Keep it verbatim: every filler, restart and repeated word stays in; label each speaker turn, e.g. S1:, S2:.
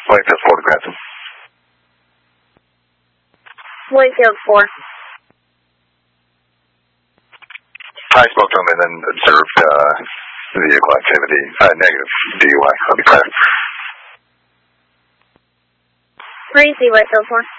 S1: Whitefield photographed him.
S2: Whitefield four.
S1: I spoke to him and then observed uh, vehicle activity. Uh, negative D U I. I'll be clear.
S2: Where do you see Whitefield four?